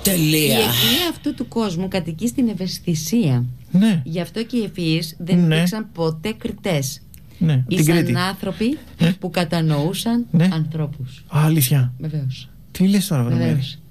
Τελεία. Η ευφυΐα αυτού του κόσμου κατοικεί στην ευαισθησία. Ναι. Γι' αυτό και οι ευφυείς δεν υπήρξαν ποτέ κριτές. Ναι. Ήσαν άνθρωποι που κατανοούσαν ανθρώπους. Αλήθεια. Βεβαίως. Τι λες τώρα, Βαρομέρη?